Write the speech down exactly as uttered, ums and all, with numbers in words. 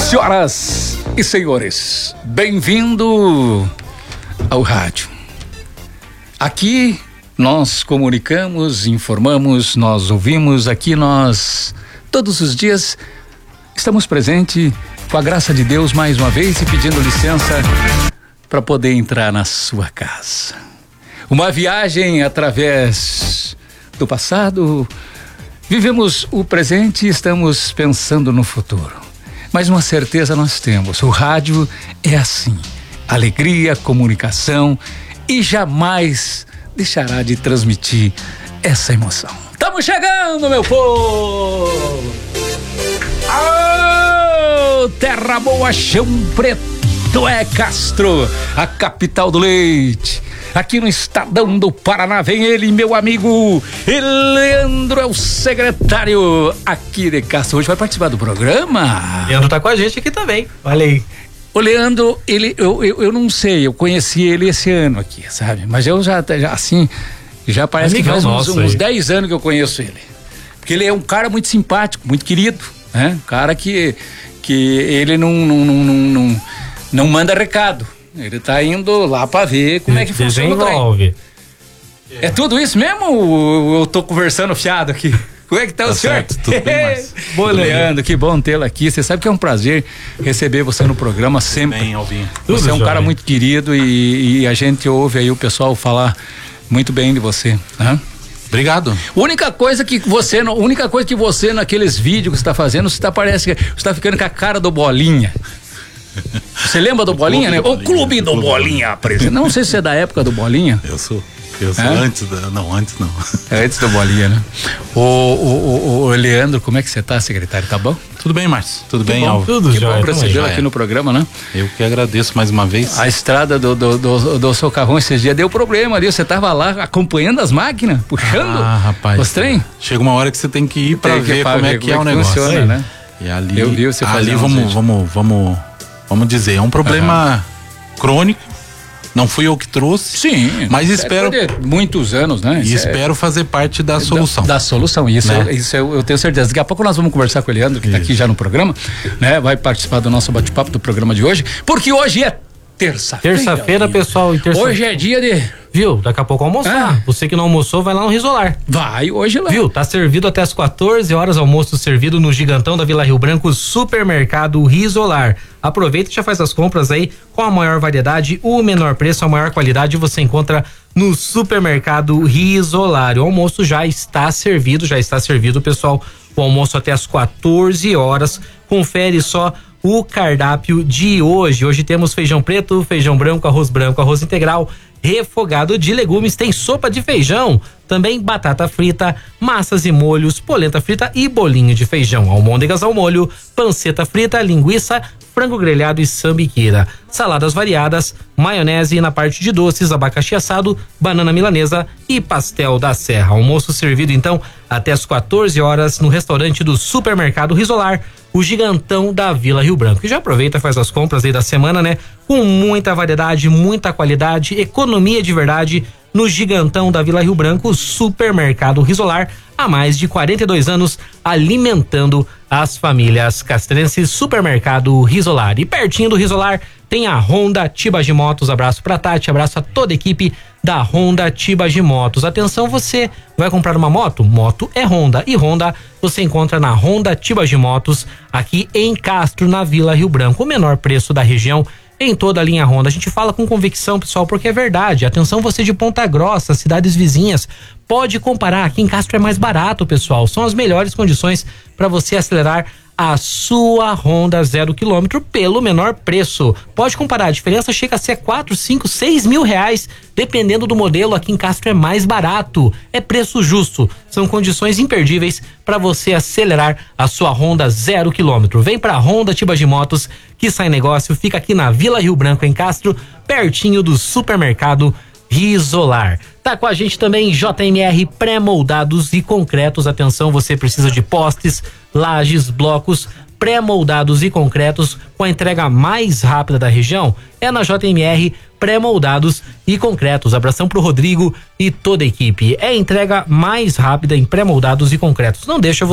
Senhoras e senhores, bem-vindo ao rádio. Aqui nós comunicamos, informamos, nós ouvimos, aqui nós todos os dias estamos presentes com a graça de Deus mais uma vez e pedindo licença para poder entrar na sua casa. Uma viagem através do passado, vivemos o presente e estamos pensando no futuro. Mas uma certeza nós temos, o rádio é assim, alegria, comunicação e jamais deixará de transmitir essa emoção. Estamos chegando, meu povo! Oh, terra boa, chão preto é Castro, a capital do leite. Aqui no Estadão do Paraná vem ele, meu amigo Leandro, é o secretário aqui de Castro. Hoje vai participar do programa. Leandro tá com a gente aqui também, olha aí. O Leandro, ele, eu, eu, eu não sei, eu conheci ele esse ano aqui, sabe? Mas eu já, já assim, já parece Amigão que faz uns, uns dez anos que eu conheço ele. Porque ele é um cara muito simpático, muito querido, né? Um cara que, que ele não, não, não, não, não, não manda recado. Ele tá indo lá pra ver como é que funciona o trem. É. é tudo isso mesmo ou eu tô conversando fiado aqui? Como é que tá, tá o senhor? Certo, tudo bem, mas... Boa, Leandro, que bom tê-lo aqui. Você sabe que é um prazer receber você no programa sempre. Bem, Alvinho. Você Tudo é um jóia. cara muito querido e, e a gente ouve aí o pessoal falar muito bem de você, né? Obrigado. A única coisa que você, a única coisa que você naqueles vídeos que você tá fazendo, você tá, parece que você tá ficando com a cara do Bolinha. Você lembra do Bolinha, né? O Clube do Bolinha, apresenta. Não sei se é da época do Bolinha. Eu sou. Eu sou é? antes da, não, antes não. É antes do Bolinha, né? O, o, o, o Leandro, como é que você tá, secretário? Tá bom? Tudo bem, Márcio? Tudo que bem, bom, Alvo? Tudo que jóia, bom recebê-lo aqui aqui no programa, né? Eu que agradeço mais uma vez. A estrada do, do, do, do seu carrão esses dias deu problema ali, você tava lá acompanhando as máquinas, puxando ah, rapaz, os trem? Chega uma hora que você tem que ir pra tem ver que como é que como é o que negócio. Funciona, né? E ali, eu vi você ali fazendo, vamos, vamos, vamos, vamos dizer, é um problema uhum. crônico. Não fui eu que trouxe. Sim. Mas espero. Muitos anos, né? E isso espero é, fazer parte da solução. Da, da solução. Isso, né? eu, isso eu, eu tenho certeza. Daqui a pouco nós vamos conversar com o Leandro, que está aqui já no programa, né? Vai participar do nosso bate-papo do programa de hoje, porque hoje é terça-feira. Terça-feira, pessoal. E terça... Hoje é dia de. Viu? Daqui a pouco almoçar. Ah. Você que não almoçou, vai lá no Risolar. Vai hoje lá. Viu? Tá servido até as quatorze horas, almoço servido no Gigantão da Vila Rio Branco, Supermercado Risolar. Aproveita e já faz as compras aí com a maior variedade, o menor preço, a maior qualidade você encontra no Supermercado Risolar. O almoço já está servido, já está servido, pessoal. O almoço até as quatorze horas. Confere só o cardápio de hoje. Hoje temos feijão preto, feijão branco, arroz branco, arroz integral, refogado de legumes, tem sopa de feijão, também batata frita, massas e molhos, polenta frita e bolinho de feijão, almôndegas ao molho, panceta frita, linguiça, frango grelhado e sambiqueira, saladas variadas, maionese e na parte de doces, abacaxi assado, banana milanesa e pastel da Serra. Almoço servido então até as quatorze horas no restaurante do Supermercado Risolar, o Gigantão da Vila Rio Branco. E já aproveita e faz as compras aí da semana, né? Com muita variedade, muita qualidade, economia de verdade no Gigantão da Vila Rio Branco, Supermercado Risolar, há mais de quarenta e dois anos alimentando as famílias castrenses. Supermercado Risolar. E pertinho do Risolar tem a Honda Tibagi Motos. Abraço pra Tati, abraço a toda a equipe da Honda Tibagi Motos. Atenção, você vai comprar uma moto? Moto é Honda. E Honda você encontra na Honda Tibagi Motos, aqui em Castro, na Vila Rio Branco. O menor preço da região em toda a linha Honda. A gente fala com convicção, pessoal, porque é verdade. Atenção, você de Ponta Grossa, cidades vizinhas, pode comparar. Aqui em Castro é mais barato, pessoal. São as melhores condições para você acelerar a sua Honda zero quilômetro pelo menor preço. Pode comparar, a diferença chega a ser quatro, cinco, seis mil reais, dependendo do modelo. Aqui em Castro é mais barato, é preço justo, são condições imperdíveis para você acelerar a sua Honda zero quilômetro. Vem pra Honda Tibagi Motos, que sai negócio, fica aqui na Vila Rio Branco, em Castro, pertinho do Supermercado Risolar. Tá com a gente também J M R pré-moldados e concretos. Atenção, você precisa de postes, lajes, blocos pré-moldados e concretos com a entrega mais rápida da região. É na J M R pré-moldados e concretos. Abração pro Rodrigo e toda a equipe. É a entrega mais rápida em pré-moldados e concretos. Não deixa